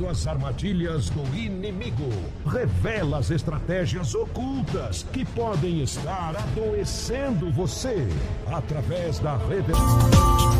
desvendando as armadilhas do inimigo. Revela as estratégias ocultas que podem estar adoecendo você através da revelação.